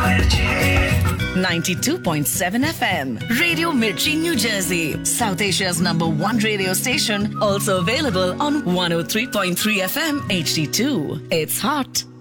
92.7 FM. Radio Mirchi, New Jersey. South Asia's #1 radio station. Also available on 103.3 FM HD2. It's hot.